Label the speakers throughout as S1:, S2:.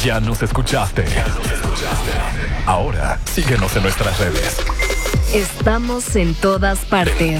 S1: Ya nos escuchaste. Ahora, síguenos en nuestras redes.
S2: Estamos en todas partes.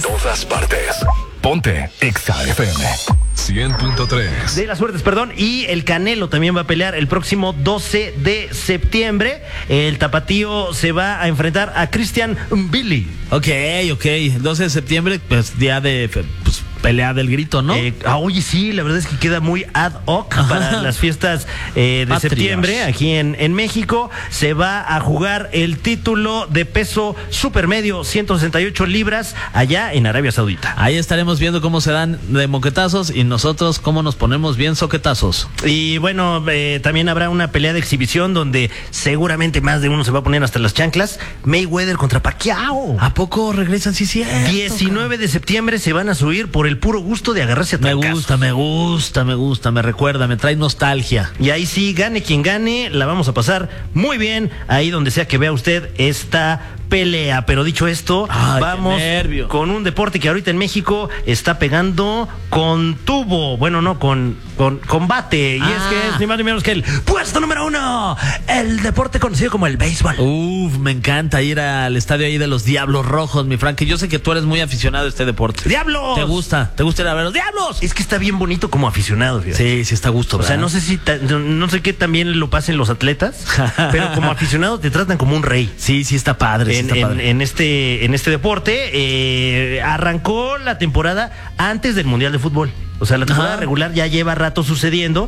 S1: Ponte Exa FM 100.3.
S3: De las suertes, perdón. Y el Canelo también va a pelear el próximo 12 de septiembre. El tapatío se va a enfrentar a Christian Billy.
S4: Ok. 12 de septiembre, pues día de pelea del grito, ¿no?
S3: Oye, sí, la verdad es que queda muy ad hoc para las fiestas de
S4: Patrias.
S3: septiembre aquí en México. Se va a jugar el título de peso supermedio, 168 libras, allá en Arabia Saudita.
S4: Ahí estaremos viendo cómo se dan de moquetazos y nosotros cómo nos ponemos bien soquetazos.
S3: Y bueno, también habrá una pelea de exhibición donde seguramente más de uno se va a poner hasta las chanclas. Mayweather contra Pacquiao.
S4: ¿A poco regresan? Sí,
S3: 19 de septiembre se van a subir por el puro gusto de agarrarse a trancazos.
S4: Me gusta, me recuerda, me trae nostalgia.
S3: Y ahí sí, gane quien gane, la vamos a pasar muy bien ahí donde sea que vea usted esta pelea. Pero dicho esto, vamos con un deporte que ahorita en México está pegando con tubo. Bueno, no, con combate. Y es que es ni más ni menos que el puesto número 1, el deporte conocido como el béisbol.
S4: Me encanta ir al estadio ahí de los Diablos Rojos, mi Frank, que yo sé que tú eres muy aficionado a este deporte.
S3: ¡Diablos!
S4: ¿Te gusta ir a ver los Diablos?
S3: Es que está bien bonito como aficionado, fíjate.
S4: Sí, está a gusto, ¿verdad?
S3: O sea, no sé qué también lo pasen los atletas, pero como aficionado te tratan como un rey.
S4: Sí, está padre.
S3: En este deporte arrancó la temporada antes del Mundial de Fútbol. O sea, la temporada regular ya lleva rato sucediendo,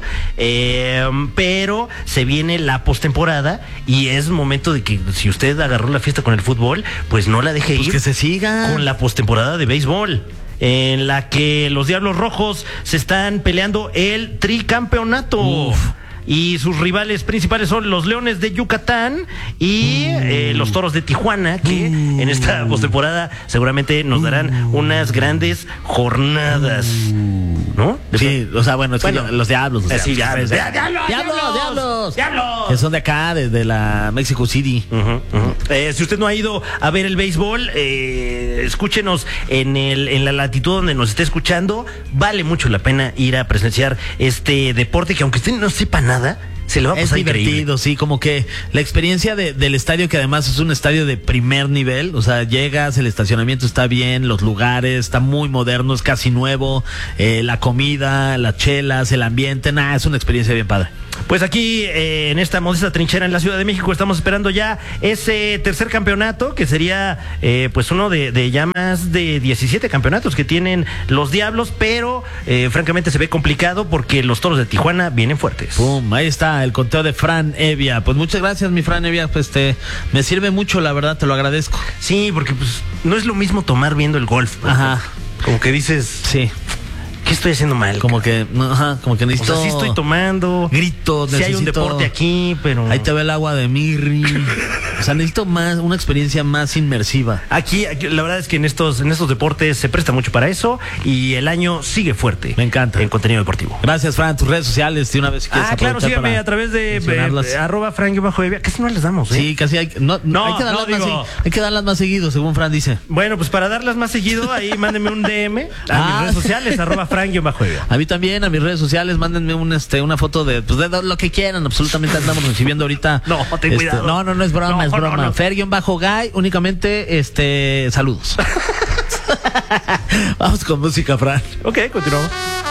S3: pero se viene la postemporada y es momento de que si usted agarró la fiesta con el fútbol, pues no la deje ir.
S4: Que se siga
S3: con la postemporada de béisbol, en la que los Diablos Rojos se están peleando el tricampeonato. Y sus rivales principales son los Leones de Yucatán y los Toros de Tijuana, que en esta postemporada seguramente nos darán unas grandes jornadas, ¿no?
S4: Sí, o sea, bueno, los Diablos.
S3: ¡Diablos!
S4: Que son de acá, de la Mexico City.
S3: Si usted no ha ido a ver el béisbol, escúchenos en la latitud donde nos esté escuchando. Vale mucho la pena ir a presenciar este deporte que aunque usted no sepa nada, se le va a pasar
S4: divertido,
S3: increíble.
S4: Sí, como que la experiencia del estadio, que además es un estadio de primer nivel, o sea, llegas, el estacionamiento está bien, los lugares, está muy moderno, es casi nuevo, la comida, las chelas, el ambiente, es una experiencia bien padre.
S3: Pues aquí, en esta modesta trinchera en la Ciudad de México, estamos esperando ya ese tercer campeonato, que sería pues uno de ya más de 17 campeonatos que tienen los Diablos, pero francamente se ve complicado porque los Toros de Tijuana vienen fuertes.
S4: ¡Pum! Ahí está el conteo de Fran Evia. Pues muchas gracias, mi Fran Evia, pues me sirve mucho, la verdad, te lo agradezco.
S3: Sí, porque pues no es lo mismo tomar viendo el golf. Como que dices...
S4: Sí.
S3: ¿Qué estoy haciendo mal?
S4: Como que necesito...
S3: O sea, sí estoy tomando.
S4: Grito,
S3: sí hay un deporte aquí, pero...
S4: Ahí te ve el agua de Mirri. O sea, necesito una experiencia más inmersiva.
S3: Aquí la verdad es que en estos deportes se presta mucho para eso y el año sigue fuerte.
S4: Me encanta.
S3: En contenido deportivo.
S4: Gracias, Fran. Tus redes sociales, de una vez quieres
S3: claro, síganme a través de @Frank_Evia. Casi no les damos,
S4: Sí, casi hay... hay que darlas más seguido, según Fran dice.
S3: Bueno, pues para darlas más seguido, ahí mándenme un DM a mis redes sociales, @Frank_Evia.
S4: A mí también, a mis redes sociales, mándenme una foto de lo que quieran. Absolutamente andamos recibiendo ahorita.
S3: No, ten cuidado.
S4: No es broma, es broma. No. Fer_Guy, únicamente saludos. Vamos con música, Fran.
S3: Ok, continuamos.